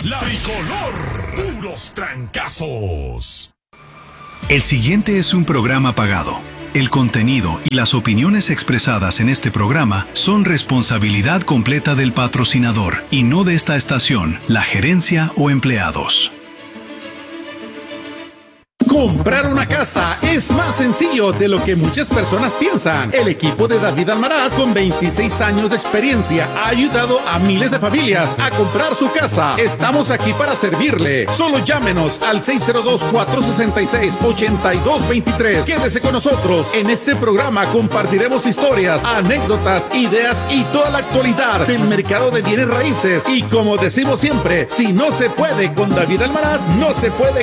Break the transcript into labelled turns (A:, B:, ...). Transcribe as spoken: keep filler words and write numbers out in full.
A: La Tricolor, puros trancazos.
B: El siguiente es un programa pagado. El contenido y las opiniones expresadas en este programa son responsabilidad completa del patrocinador y no de esta estación, la gerencia o empleados.
C: Comprar una casa es más sencillo de lo que muchas personas piensan. El equipo de David Almaraz, con veintiséis años de experiencia, ha ayudado a miles de familias a comprar su casa. Estamos aquí para servirle. Solo llámenos al seis cero dos, cuatro seis seis, ocho dos dos tres. Quédese con nosotros. En este programa compartiremos historias, anécdotas, ideas y toda la actualidad del mercado de bienes raíces. Y como decimos siempre, si no se puede con David Almaraz, no se puede